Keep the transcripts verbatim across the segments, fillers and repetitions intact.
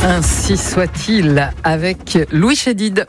Ainsi soit-il avec Louis Chédid.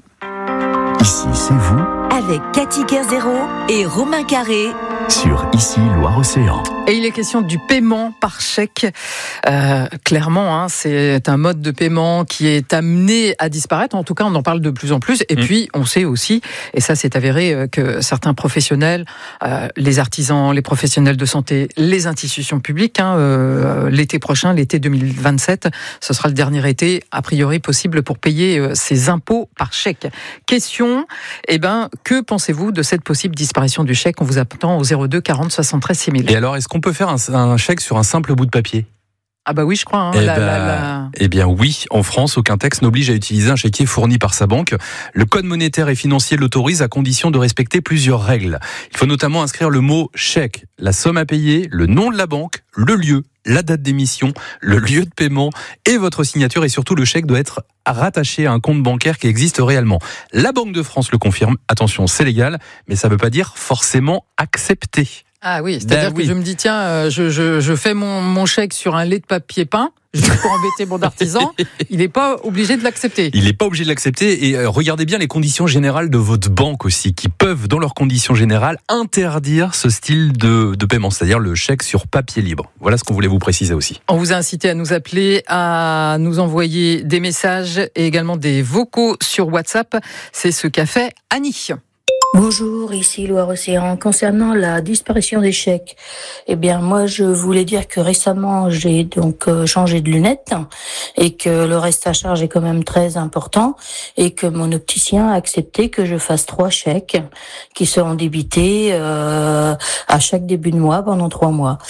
Ici, c'est vous. Avec Cathy Kerzero et Romain Carré. Sur Ici, Loire-Océan. Et il est question du paiement par chèque. Euh, clairement, hein, c'est un mode de paiement qui est amené à disparaître. En tout cas, on en parle de plus en plus. Et mmh. puis, on sait aussi, et ça c'est avéré, que certains professionnels, euh, les artisans, les professionnels de santé, les institutions publiques, hein, euh, l'été prochain, l'été deux mille vingt-sept, ce sera le dernier été, a priori, possible pour payer euh, ses impôts par chèque. Question, eh ben, que pensez-vous de cette possible disparition du chèque ? On vous attend au zéro deux quarante soixante-treize six mille. Et alors, est-ce qu'on peut faire un, un chèque sur un simple bout de papier ? Ah bah oui, je crois. Hein, eh, la, ben, la, la... eh bien oui, en France, aucun texte n'oblige à utiliser un chéquier fourni par sa banque. Le code monétaire et financier l'autorise à condition de respecter plusieurs règles. Il faut notamment inscrire le mot chèque, la somme à payer, le nom de la banque, le lieu, la date d'émission, le lieu de paiement et votre signature. Et surtout, le chèque doit être rattaché à un compte bancaire qui existe réellement. La Banque de France le confirme. Attention, c'est légal, mais ça ne veut pas dire forcément accepté. Ah oui, c'est-à-dire ben que oui. je me dis, tiens, je, je, je fais mon, mon chèque sur un lait de papier peint, juste pour embêter mon artisan, il n'est pas obligé de l'accepter. Il n'est pas obligé de l'accepter, et euh, regardez bien les conditions générales de votre banque aussi, qui peuvent, dans leurs conditions générales, interdire ce style de, de paiement, c'est-à-dire le chèque sur papier libre. Voilà ce qu'on voulait vous préciser aussi. On vous a incité à nous appeler, à nous envoyer des messages et également des vocaux sur WhatsApp. C'est ce qu'a fait Annie. Bonjour, ici Loire-Océan. Concernant la disparition des chèques, eh bien moi je voulais dire que récemment j'ai donc euh, changé de lunettes et que le reste à charge est quand même très important et que mon opticien a accepté que je fasse trois chèques qui seront débités euh, à chaque début de mois pendant trois mois.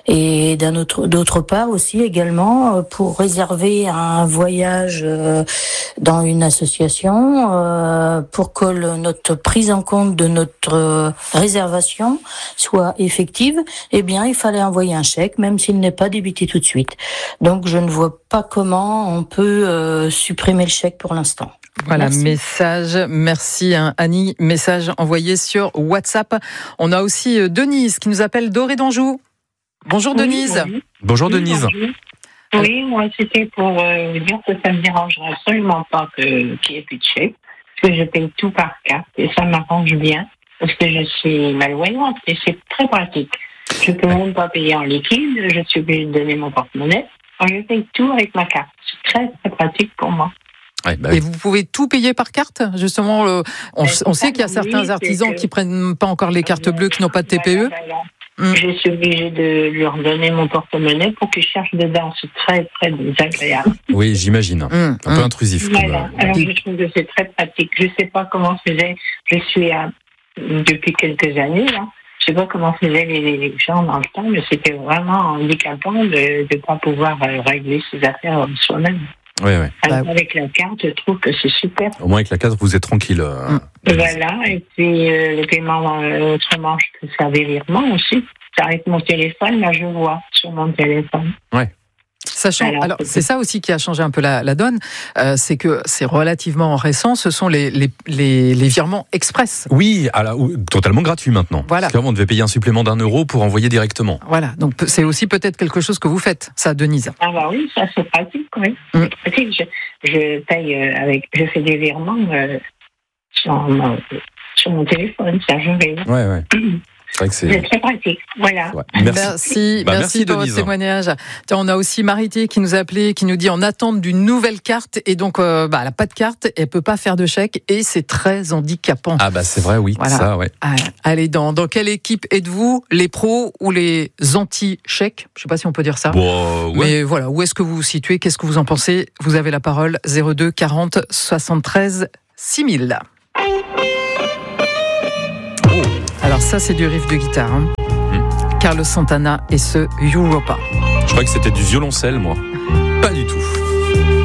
Et d'un autre, d'autre part aussi également pour réserver un voyage euh, dans une association euh, pour que le, notre prise en compte de notre réservation soit effective, eh bien, il fallait envoyer un chèque, même s'il n'est pas débité tout de suite. Donc, je ne vois pas comment on peut euh, supprimer le chèque pour l'instant. Voilà, merci. message, merci hein, Annie, message envoyé sur WhatsApp. On a aussi Denise qui nous appelle d'Orée d'Anjou. Bonjour oui, Denise. Bonjour, bonjour Denise. Bonjour. Oui, moi c'était pour euh, vous dire que ça ne me dérangerait absolument pas que, qu'il n'y ait plus de chèque. Parce que je paye tout par carte et ça m'arrange bien parce que je suis malvoyante et c'est très pratique. Je ne peux même pas payer en liquide, je suis obligée de donner mon porte-monnaie. Alors je paye tout avec ma carte. C'est très très pratique pour moi. Ouais, bah oui. Et vous pouvez tout payer par carte ? Justement, le, on, on sait qu'il y a certains oui, artisans que... qui prennent pas encore les cartes bleues, qui n'ont pas de T P E. Voilà, voilà. Mmh. Je suis obligée de leur donner mon porte-monnaie pour qu'ils cherchent dedans. C'est très, très désagréable. Oui, j'imagine. Mmh. Un mmh. peu intrusif. Voilà. Comme... Alors, je trouve que c'est très pratique. Je ne sais pas comment faisaient. Je suis à, depuis quelques années, là. Je ne sais pas comment faisaient les, les gens dans le temps, mais c'était vraiment handicapant de ne pas pouvoir régler ses affaires soi-même. Oui, oui. Alors, avec la carte, je trouve que c'est super. Au moins, avec la carte, vous êtes tranquille. Euh, voilà, et puis euh, le paiement euh, autrement, je peux faire des virements aussi. Avec mon téléphone, là, je vois sur mon téléphone. Ouais. Sachant, alors, alors c'est ça aussi qui a changé un peu la, la donne, euh, c'est que c'est relativement récent, ce sont les, les, les, les virements express. Oui, alors, totalement gratuit maintenant. Voilà. Parce qu'avant, on devait payer un supplément d'un euro pour envoyer directement. Voilà, donc c'est aussi peut-être quelque chose que vous faites, ça, Denise. Ah bah oui, ça c'est pratique, oui. Mm. C'est pratique, je, je paye avec, je fais des virements euh, sur, mon, sur mon téléphone, ça je vais. Ouais, ouais. C'est vrai que c'est... c'est très pratique, voilà. Ouais. Merci, merci, bah, merci, merci pour Denise. votre témoignage. Tiens, on a aussi Marité qui nous a appelé, qui nous dit en attente d'une nouvelle carte et donc euh, bah, elle n'a pas de carte, elle peut pas faire de chèque et c'est très handicapant. Ah bah c'est vrai, oui, voilà. Ça, ouais. Ah, allez, dans dans quelle équipe êtes-vous, les pros ou les anti-chèques ? Je sais pas si on peut dire ça. Bon, ouais. Mais voilà, où est-ce que vous vous situez ? Qu'est-ce que vous en pensez ? Vous avez la parole. zéro deux quarante soixante-treize six mille. Alors ça, c'est du riff de guitare. Hein. Mmh. Carlos Santana et ce Europa. Je croyais que c'était du violoncelle, moi. Pas du tout.